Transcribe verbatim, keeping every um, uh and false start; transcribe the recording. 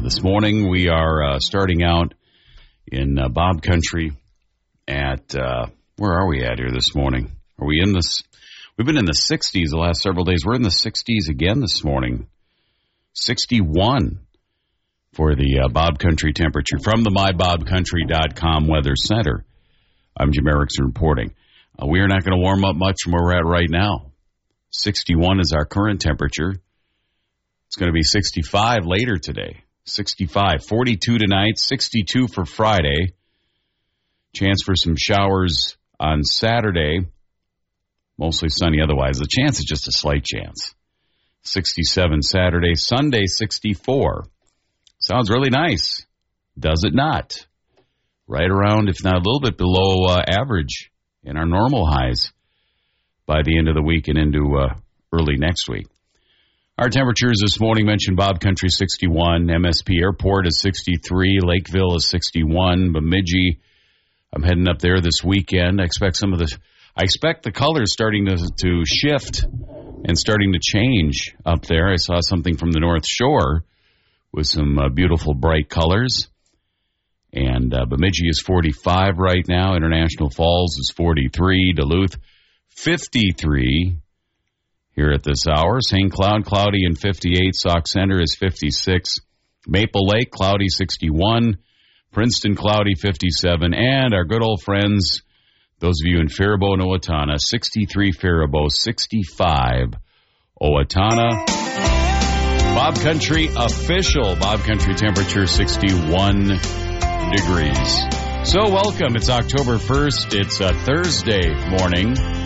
this morning we are uh, starting out in uh, Bob Country at, uh, where are we at here this morning? Are we in this? We've been in the sixties the last several days. We're in the sixties again this morning. sixty-one for the uh, Bob Country temperature from the my bob country dot com Weather Center. I'm Jim Erickson reporting. Uh, we are not going to warm up much from where we're at right now. sixty-one is our current temperature. It's going to be sixty-five later today. sixty-five, forty-two tonight, sixty-two for Friday. Chance for some showers on Saturday. Mostly sunny otherwise. The chance is just a slight chance. sixty-seven Saturday, Sunday sixty-four. Sounds really nice. Does it not? Right around, if not a little bit below uh, average in our normal highs by the end of the week and into uh, early next week. Our temperatures this morning mentioned Bob Country sixty-one, M S P Airport is sixty-three, Lakeville is sixty-one, Bemidji, I'm heading up there this weekend. I expect some of the, I expect the colors starting to, to shift and starting to change up there. I saw something from the North Shore with some uh, beautiful bright colors. And uh, Bemidji is forty-five right now. International Falls is forty-three. Duluth, fifty-three here at this hour. Saint Cloud, cloudy and fifty-eight. Sauk Center is fifty-six. Maple Lake, cloudy, sixty-one. Princeton, cloudy, fifty-seven. And our good old friends, those of you in Faribault and Owatonna, sixty-three Faribault, sixty-five Owatonna. Bob Country official. Bob Country temperature, sixty-one degrees. So welcome. It's October first. It's a Thursday morning.